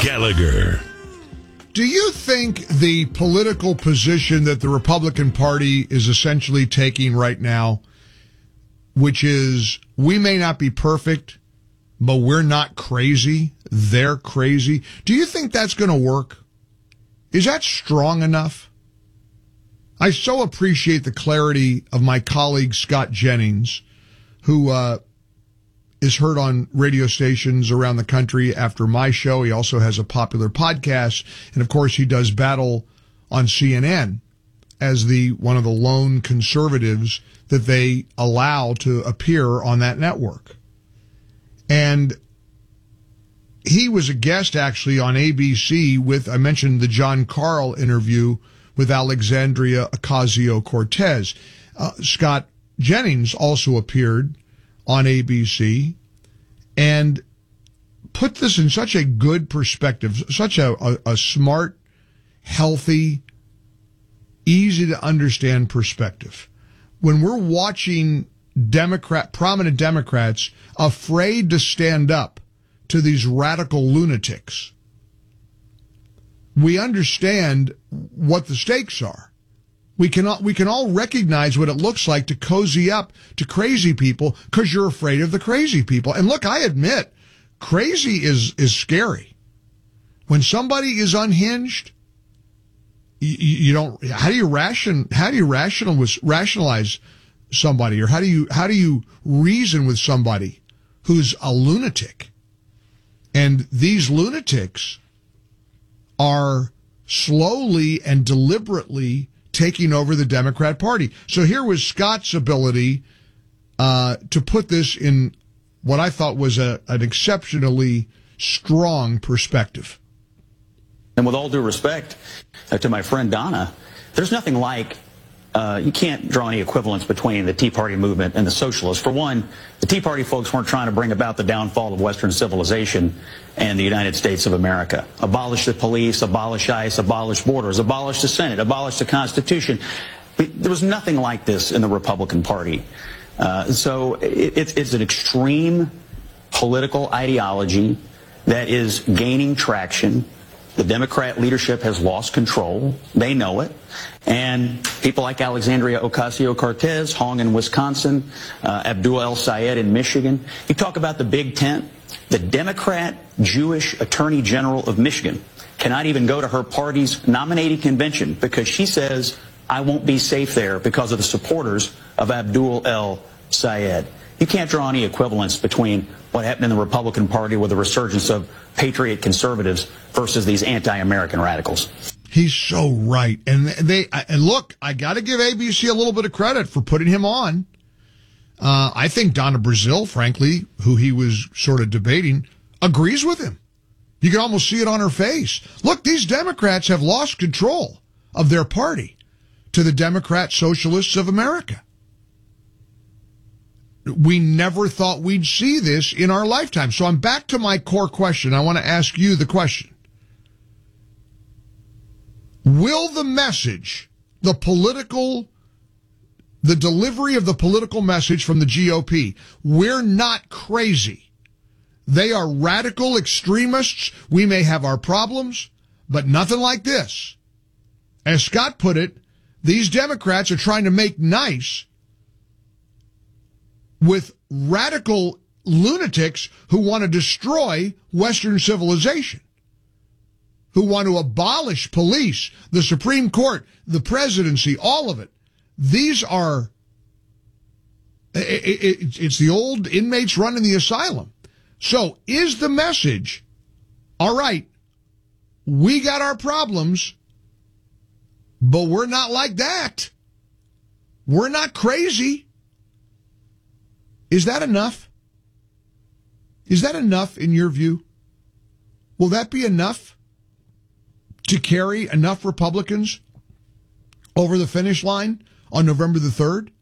Gallagher. Do you think the political position that the Republican Party is essentially taking right now, which is we may not be perfect, but we're not crazy, they're crazy, do you think that's going to work? Is that strong enough? I so appreciate the clarity of my colleague Scott Jennings, who is heard on radio stations around the country after my show. He also has a popular podcast, and of course he does battle on CNN as one of the lone conservatives that they allow to appear on that network. And he was a guest actually on ABC with, I mentioned the John Carl interview with Alexandria Ocasio-Cortez. Scott Jennings also appeared on ABC and put this in such a good perspective, such a smart, healthy, easy to understand perspective. When we're watching prominent Democrats afraid to stand up to these radical lunatics, we understand what the stakes are. We can all recognize what it looks like to cozy up to crazy people because you're afraid of the crazy people. And look, I admit, crazy is scary. When somebody is unhinged, you don't. How do you rationalize somebody, or how do you reason with somebody who's a lunatic? And these lunatics are slowly and deliberately taking over the Democrat Party. So here was Scott's ability to put this in what I thought was an exceptionally strong perspective. And with all due respect to my friend Donna, there's nothing like, you can't draw any equivalence between the Tea Party movement and the socialists. For one, the Tea Party folks weren't trying to bring about the downfall of Western civilization and the United States of America. Abolish the police, abolish ICE, abolish borders, abolish the Senate, abolish the Constitution. There was nothing like this in the Republican Party. So it's an extreme political ideology that is gaining traction. The Democrat leadership has lost control. They know it. And people like Alexandria Ocasio-Cortez, Hong in Wisconsin, Abdul El-Sayed in Michigan. You talk about the Big Tent. The Democrat Jewish Attorney General of Michigan cannot even go to her party's nominating convention because she says, I won't be safe there because of the supporters of Abdul El-Sayed. You can't draw any equivalence between what happened in the Republican Party with the resurgence of patriot conservatives versus these anti-American radicals. He's so right. And look, I got to give ABC a little bit of credit for putting him on. I think Donna Brazile, frankly, who he was sort of debating, agrees with him. You can almost see it on her face. Look, these Democrats have lost control of their party to the Democrat Socialists of America. We never thought we'd see this in our lifetime. So I'm back to my core question. I want to ask you the question. Will the message, the delivery of the political message from the GOP, we're not crazy. They are radical extremists. We may have our problems, but nothing like this. As Scott put it, these Democrats are trying to make nice with radical lunatics who want to destroy Western civilization, who want to abolish police, the Supreme Court, the presidency, all of it. These are, it's the old inmates running the asylum. So is the message, all right, we got our problems, but we're not like that. We're not crazy. Is that enough? Is that enough in your view? Will that be enough to carry enough Republicans over the finish line on November the 3rd?